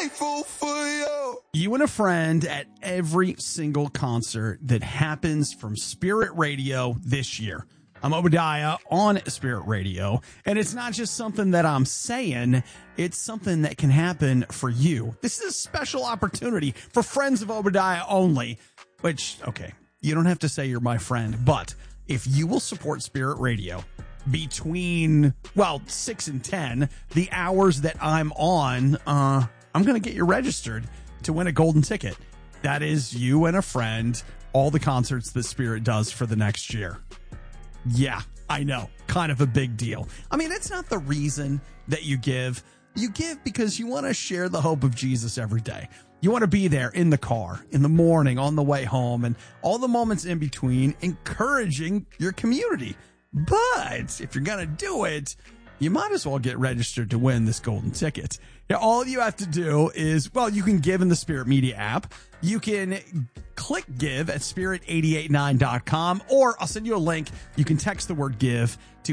grateful for you. You and a friend at every single concert that happens from Spirit Radio this year. I'm Obadiah on Spirit Radio, and it's not just something that I'm saying, it's something that can happen for you. This is a special opportunity for friends of Obadiah only, which, okay, you don't have to say you're my friend, but if you will support Spirit Radio between, 6 and 10, the hours that I'm on, I'm going to get you registered to win a golden ticket. That is you and a friend, all the concerts that Spirit does for the next year. Yeah, I know. Kind of a big deal. I mean, it's not the reason that you give. You give because you want to share the hope of Jesus every day. You want to be there in the car, in the morning, on the way home, and all the moments in between, encouraging your community. But if you're going to do it, you might as well get registered to win this golden ticket. Now, all you have to do is, you can give in the Spirit Media app. You can click give at spirit889.com, or I'll send you a link. You can text the word give to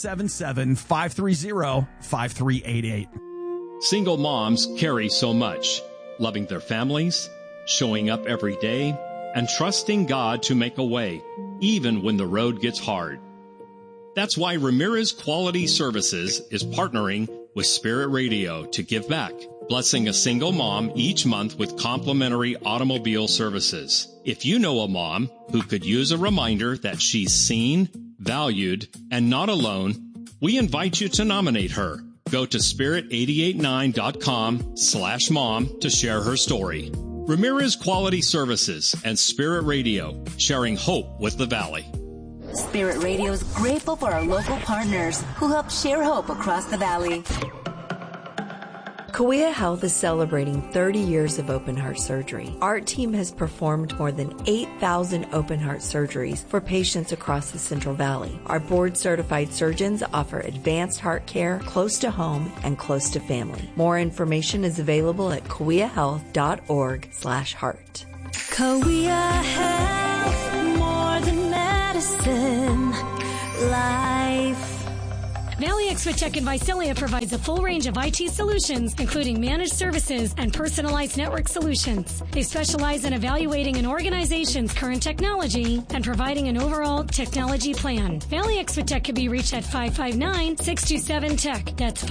877-530-5388. Single moms carry so much, loving their families, showing up every day, and trusting God to make a way, even when the road gets hard. That's why Ramirez Quality Services is partnering with Spirit Radio to give back, blessing a single mom each month with complimentary automobile services. If you know a mom who could use a reminder that she's seen, valued, and not alone, we invite you to nominate her. Go to spirit889.com/mom to share her story. Ramirez Quality Services and Spirit Radio, sharing hope with the Valley. Spirit Radio is grateful for our local partners who help share hope across the Valley. Kauai Health is celebrating 30 years of open heart surgery. Our team has performed more than 8,000 open heart surgeries for patients across the Central Valley. Our board-certified surgeons offer advanced heart care close to home and close to family. More information is available at kauaihealth.org/heart. Kauai Health, more than medicine, life. Valley Expo-Tech in Visalia provides a full range of IT solutions, including managed services and personalized network solutions. They specialize in evaluating an organization's current technology and providing an overall technology plan. Valley Expo-Tech can be reached at 559-627-TECH. That's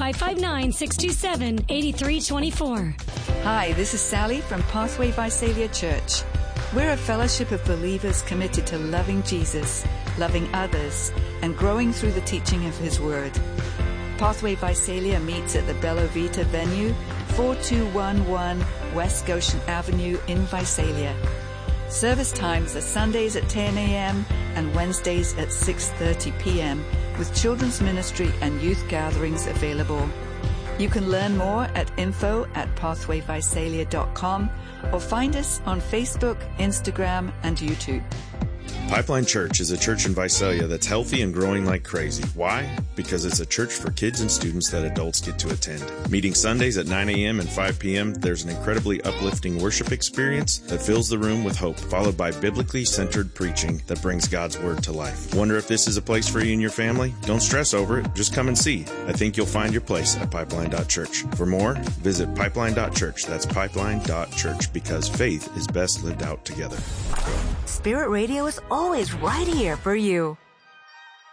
559-627-8324. Hi, this is Sally from Pathway Visalia Church. We're a fellowship of believers committed to loving Jesus, loving others, and growing through the teaching of His Word. Pathway Visalia meets at the Bella Vita venue, 4211 West Goshen Avenue in Visalia. Service times are Sundays at 10 a.m. and Wednesdays at 6:30 p.m. with children's ministry and youth gatherings available. You can learn more at info@pathwayvisalia.com or find us on Facebook, Instagram, and YouTube. Pipeline Church is a church in Visalia that's healthy and growing like crazy. Why? Because it's a church for kids and students that adults get to attend. Meeting Sundays at 9 a.m. and 5 p.m., there's an incredibly uplifting worship experience that fills the room with hope, followed by biblically centered preaching that brings God's Word to life. Wonder if this is a place for you and your family? Don't stress over it. Just come and see. I think you'll find your place at Pipeline.Church. For more, visit Pipeline.Church. That's Pipeline.Church, because faith is best lived out together. Spirit Radio is always right here for you.